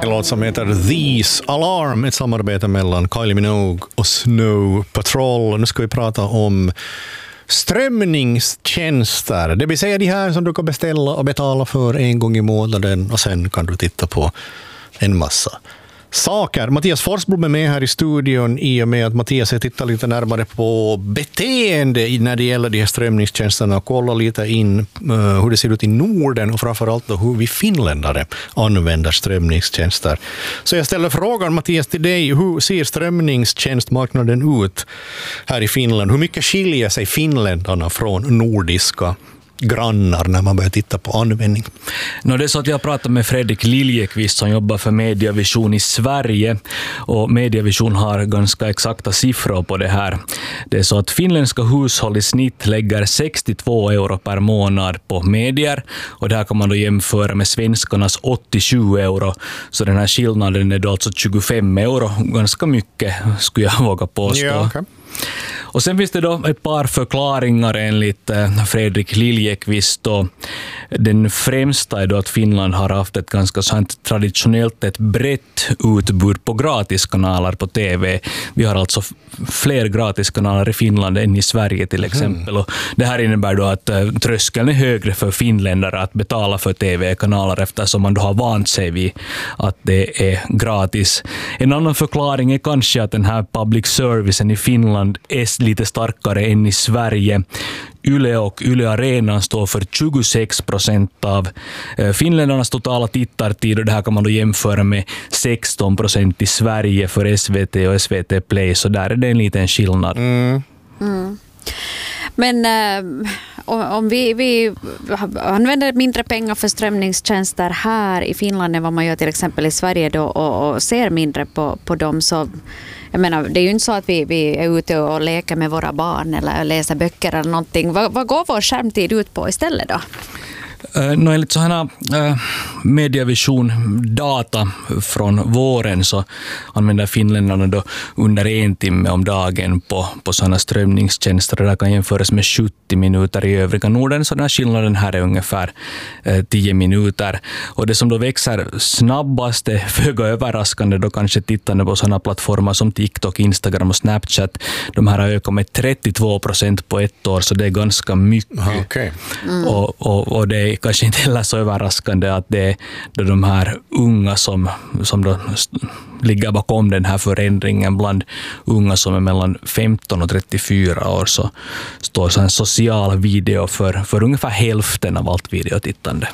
En låt som heter These Alarm, ett samarbete mellan Kylie Minogue och Snow Patrol. Nu ska vi prata om strömningstjänster. Det vill säga de här som du kan beställa och betala för en gång i månaden och sen kan du titta på en massa saker. Mattias Forsblom är med här i studion i och med att Mattias har tittat lite närmare på beteende när det gäller de här strömningstjänsterna och kollar lite in hur det ser ut i Norden och framförallt då hur vi finländare använder strömningstjänster. Så jag ställer frågan, Mattias, till dig. Hur ser strömningstjänstmarknaden ut här i Finland? Hur mycket skiljer sig finländarna från nordiska grannar när man börjar titta på användning? Det är så att jag pratar med Fredrik Liljekvist som jobbar för Mediavision i Sverige, och Mediavision har ganska exakta siffror på det här. Det är så att finländska hushåll i snitt lägger 62 euro per månad på medier, och det här kan man då jämföra med svenskarnas 87 euro. Så den här skillnaden är då alltså 25 euro, ganska mycket skulle jag våga påstå. Ja, okay. Och sen finns det då ett par förklaringar enligt Fredrik Liljekvist. Den främsta är då att Finland har haft ett ganska traditionellt ett brett utbud på gratiskanaler på TV. Vi har alltså fler gratiskanaler i Finland än i Sverige till exempel. Och det här innebär då att tröskeln är högre för finländare att betala för TV-kanaler eftersom man då har vant sig vid att det är gratis. En annan förklaring är kanske att den här public servicen i Finland är lite starkare än i Sverige. Yle och Yle Arena står för 26% av finländarnas totala tittartid, och det här kan man då jämföra med 16% i Sverige för SVT och SVT Play, så där är det en liten skillnad. Men om vi använder mindre pengar för strömningstjänster här i Finland än vad man gör till exempel i Sverige då, och ser mindre på dem, så jag menar, det är ju inte så att vi är ute och leker med våra barn eller läser böcker eller någonting. Vad går vår skärmtid ut på istället då? Enligt sådana Mediavision data från våren så använder finländarna då under 1 timme om dagen på sådana strömningstjänster. Det kan jämföras med 70 minuter i övriga Norden, så den här skillnaden här är ungefär 10 minuter. Och det som då växer snabbast är föga överraskande då kanske tittande på sådana plattformar som TikTok, Instagram och Snapchat. De här har ökat med 32% på ett år, så det är ganska mycket. Okay. Och det är kanske inte heller så överraskande att det är de här unga som då ligger bakom den här förändringen. Bland unga som är mellan 15 och 34 år så står så en social video för ungefär hälften av allt videotittande.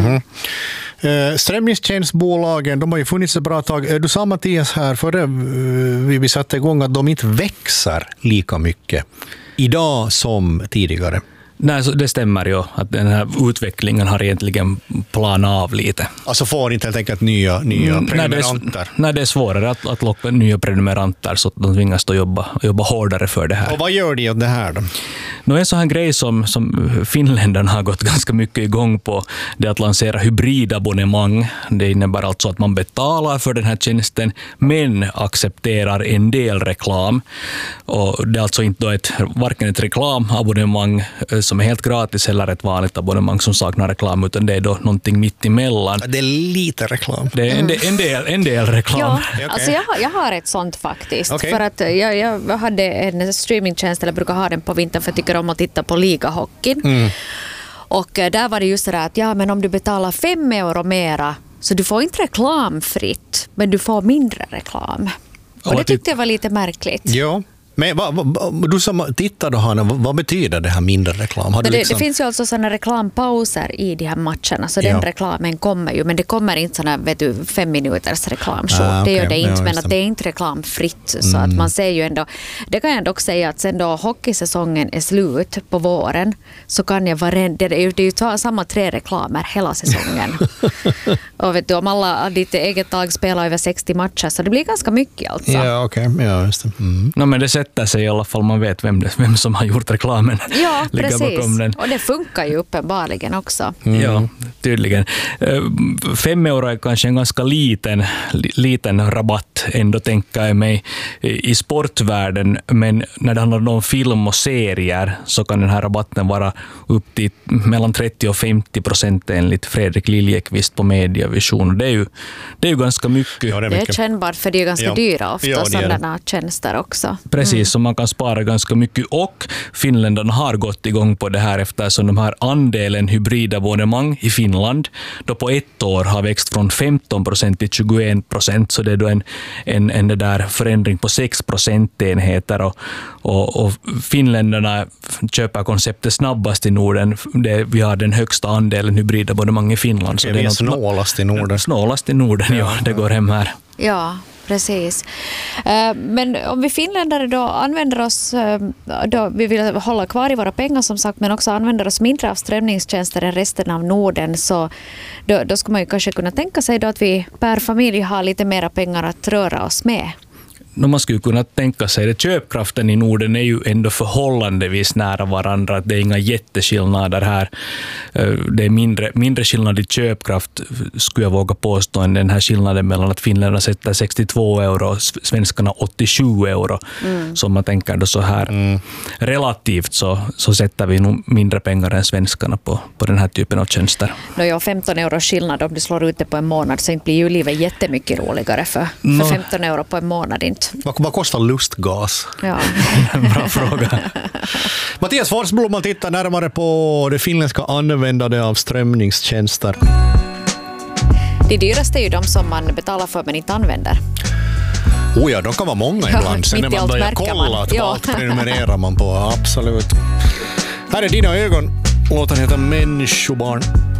Strömningstjänstbolagen, de har ju funnits ett bra tag. Du sa, Mattias, här före vi satte igång att de inte växer lika mycket idag som tidigare. Nej, så det stämmer ju att den här utvecklingen har egentligen planat av lite. Alltså får inte helt enkelt nya prenumeranter? Nej, det är svårare att locka nya prenumeranter, så att de tvingas då jobba hårdare för det här. Och vad gör de åt det här då? En sån här grej som finländarna har gått ganska mycket igång på, det är att lansera hybridabonnemang. Det innebär alltså att man betalar för den här tjänsten men accepterar en del reklam. Och det är alltså inte då varken ett reklamabonnemang som är helt gratis eller ett vanligt abonnemang som saknar reklam, utan det är då någonting mitt emellan. Det är lite reklam. Det är en del reklam. Ja, Okay. alltså jag har ett sånt faktiskt. Okay. För att jag hade en streamingtjänst, eller brukar ha den på vintern för att tycker om att titta på ligahockeyn. Och där var det just så där att men om du betalar 5 euro mera så du får inte reklamfritt, men du får mindre reklam. Och det tyckte jag var lite märkligt. Ja. Men du som tittar då, Hanna, vad betyder det här mindre reklam? Det finns ju alltså sådana reklampauser i de här matcherna, så den reklamen kommer ju, men det kommer inte sådana 5 minuters reklamshow. Det gör det inte, men att det är inte reklamfritt, så att man ser ju ändå. Det kan jag dock säga att sen då hockeysäsongen är slut på våren, så kan jag det är ju samma 3 reklamer hela säsongen. Och vet du, om alla ditt eget lag spelar över 60 matcher, så det blir ganska mycket alltså. Ja, okej. Ja, just det. Men det sätter sig i alla fall, man vet vem som har gjort reklamen. Ja, ligger precis. bakom den. Och det funkar ju uppenbarligen också. Ja, tydligen. 5 euro är kanske en ganska liten rabatt ändå, tänker jag mig, i sportvärlden, men när det handlar om film och serier så kan den här rabatten vara upp till mellan 30 och 50% enligt Fredrik Liljekvist på Mediavision. Det är ju ganska mycket. Ja, det är kännbart, för det är ganska dyra ofta sådana tjänster också. Precis, så man kan spara ganska mycket, och finländarna har gått igång på det här eftersom de här andelen hybridabonnemang i Finland då på ett år har växt från 15% till 21%, så det är då en det där förändring på 6 procentenheter, och finländarna köper konceptet snabbast i Norden. Vi har den högsta andelen hybridabonnemang i Finland. Så det är snålast i Norden. Snålast i Norden, ja, det går hem här. Ja, precis. Men om vi finländare då använder oss, då vi vill hålla kvar i våra pengar som sagt, men också använder oss mindre av strömningstjänster än resten av Norden, så då ska man ju kanske kunna tänka sig då att vi per familj har lite mera pengar att röra oss med. Man skulle kunna tänka sig det. Köpkraften i Norden är ju ändå förhållandevis nära varandra. Det är inga jätteskillnader här. Det är mindre skillnad i köpkraft, skulle jag våga påstå, än den här skillnaden mellan att finländarna sätter 62 euro och svenskarna 87 euro. Så man tänker då så här relativt så sätter vi nog mindre pengar än svenskarna på den här typen av tjänster. 15 euro skillnad om du slår ut det på en månad, så inte blir ju livet jättemycket roligare för 15 euro på en månad inte. Vad kostar lustgas? Ja. Bra fråga. Mattias Forsblom, man tittar närmare på det finländska användandet av strömningstjänster. Det dyraste är ju de som man betalar för men inte använder. Ja, de kan vara många ibland. Sen när man börjar kolla att allt prenumererar man på. Absolut. Här är Dina ögon. Låten heter Människobarn.